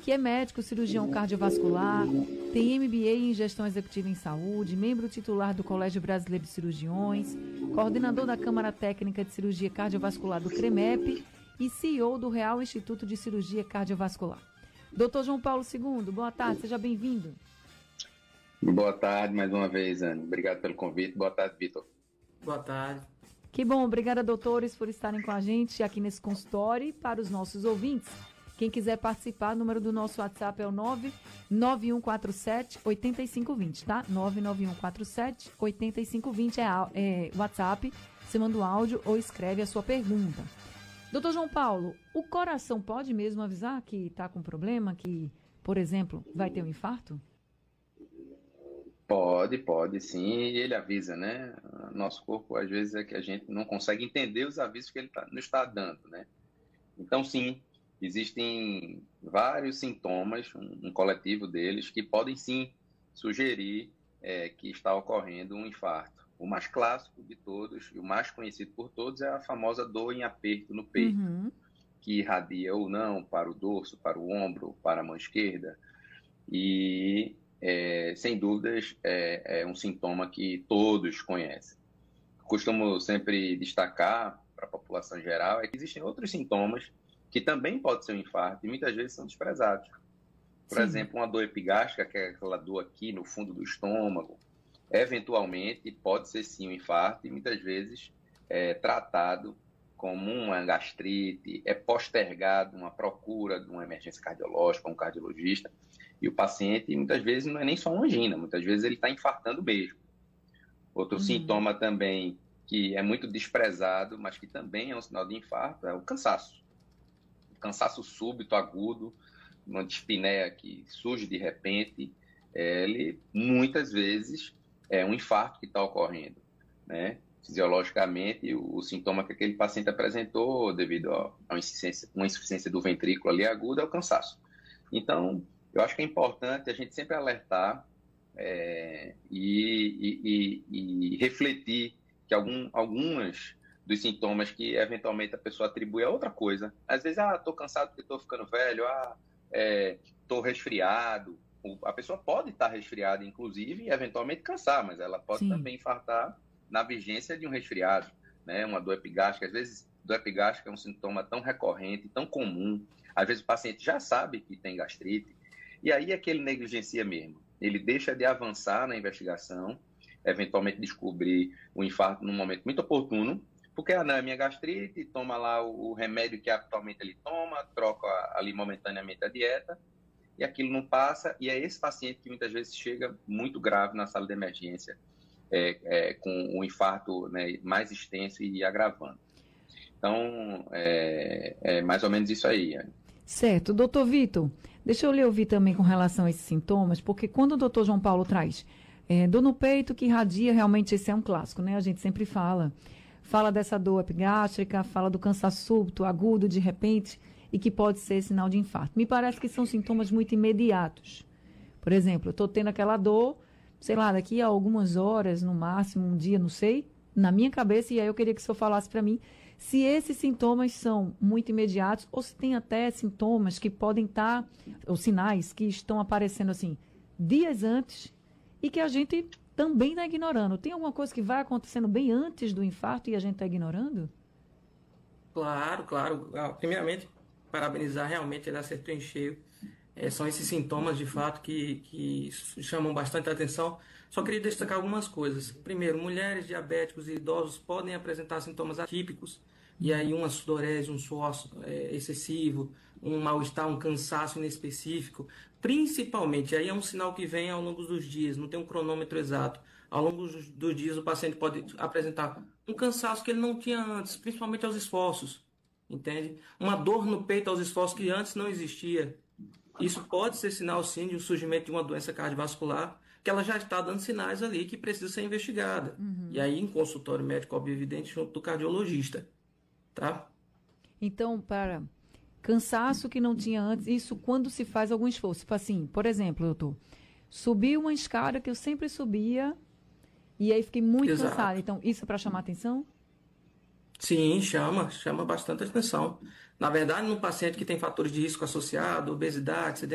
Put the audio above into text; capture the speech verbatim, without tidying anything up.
que é médico, cirurgião cardiovascular, tem M B A em Gestão Executiva em Saúde, membro titular do Colégio Brasileiro de Cirurgiões, coordenador da Câmara Técnica de Cirurgia Cardiovascular do CREMEP e C E O do Real Instituto de Cirurgia Cardiovascular. doutor João Paulo segundo, boa tarde, seja bem-vindo. Boa tarde mais uma vez, Anne. Obrigado pelo convite. Boa tarde, Vitor. Boa tarde. Que bom, obrigada, doutores, por estarem com a gente aqui nesse consultório. Para os nossos ouvintes, quem quiser participar, o número do nosso WhatsApp é o nove nove um quatro sete, oito cinco dois zero, tá? nove nove um quatro sete, oito cinco dois zero é, é WhatsApp, você manda o áudio ou escreve a sua pergunta. doutor João Paulo, o coração pode mesmo avisar que está com problema, que, por exemplo, vai ter um infarto? Pode, pode, sim, e ele avisa, né? Nosso corpo, às vezes, é que a gente não consegue entender os avisos que ele tá, nos está dando, né? Então, sim, existem vários sintomas, um, um coletivo deles, que podem, sim, sugerir é, que está ocorrendo um infarto. O mais clássico de todos, e o mais conhecido por todos, é a famosa dor em aperto no peito, uhum. que irradia ou não para o dorso, para o ombro, para a mão esquerda, e... É, sem dúvidas, é, é um sintoma que todos conhecem. Costumo sempre destacar para a população geral é que existem outros sintomas que também podem ser um infarto e muitas vezes são desprezados. Por Sim. exemplo, uma dor epigástrica, que é aquela dor aqui no fundo do estômago, eventualmente pode ser sim um infarto e muitas vezes é tratado como uma gastrite, é postergado uma procura de uma emergência cardiológica, um cardiologista, e o paciente, muitas vezes, não é nem só uma angina, muitas vezes ele está infartando mesmo. Outro uhum. sintoma também, que é muito desprezado, mas que também é um sinal de infarto, é o cansaço. O cansaço súbito, agudo, uma dispneia que surge de repente, ele, muitas vezes, é um infarto que está ocorrendo, né? Fisiologicamente, o, o sintoma que aquele paciente apresentou devido a, a uma, insuficiência, uma insuficiência do ventrículo ali aguda é o cansaço. Então, eu acho que é importante a gente sempre alertar é, e, e, e, e refletir que algum, algumas dos sintomas que eventualmente a pessoa atribui a outra coisa. Às vezes, ah, estou cansado porque estou ficando velho, ah, estou é, resfriado. A pessoa pode estar resfriada, inclusive, e eventualmente cansar, mas ela pode Sim. também infartar na vigência de um resfriado, né? Uma dor epigástrica. Às vezes, dor epigástrica é um sintoma tão recorrente, tão comum. Às vezes, o paciente já sabe que tem gastrite, e aí é que ele negligencia mesmo. Ele deixa de avançar na investigação, eventualmente descobrir o infarto num momento muito oportuno, porque ah, não, é minha gastrite, toma lá o remédio que atualmente ele toma, troca ali momentaneamente a dieta, e aquilo não passa, e é esse paciente que muitas vezes chega muito grave na sala de emergência, é, é, com um infarto, né, mais extenso e agravando. Então, é, é mais ou menos isso aí, Anne. Certo. Doutor Vitor, deixa eu lhe ouvir também com relação a esses sintomas, porque quando o doutor João Paulo traz é, dor no peito que irradia, realmente esse é um clássico, né? A gente sempre fala. Fala dessa dor epigástrica, fala do cansaço súbito, agudo, de repente, e que pode ser sinal de infarto. Me parece que são sintomas muito imediatos. Por exemplo, eu estou tendo aquela dor, sei lá, daqui a algumas horas, no máximo, um dia, não sei, na minha cabeça, e aí eu queria que o senhor falasse para mim se esses sintomas são muito imediatos ou se tem até sintomas que podem estar, ou sinais que estão aparecendo assim, dias antes e que a gente também está ignorando. Tem alguma coisa que vai acontecendo bem antes do infarto e a gente está ignorando? Claro, claro. Primeiramente, parabenizar, realmente ele acertou em cheio. É, são esses sintomas, de fato, que, que chamam bastante atenção. Só queria destacar algumas coisas. Primeiro, mulheres, diabéticos e idosos podem apresentar sintomas atípicos, e aí uma sudorese, um suor é, excessivo, um mal-estar, um cansaço inespecífico. Principalmente, aí é um sinal que vem ao longo dos dias, não tem um cronômetro exato. Ao longo dos, dos dias, o paciente pode apresentar um cansaço que ele não tinha antes, principalmente aos esforços, entende? Uma dor no peito aos esforços que antes não existia. Isso pode ser sinal, sim, de um surgimento de uma doença cardiovascular, que ela já está dando sinais ali que precisa ser investigada. Uhum. E aí, em consultório médico, óbvio evidente, junto do cardiologista. Tá? Então, para cansaço que não tinha antes, isso quando se faz algum esforço. Tipo assim, por exemplo, doutor, subi uma escada que eu sempre subia e aí fiquei muito Exato. cansada. Então, isso é para chamar atenção? Sim, chama, chama bastante atenção. Na verdade, no paciente que tem fatores de risco associado, obesidade,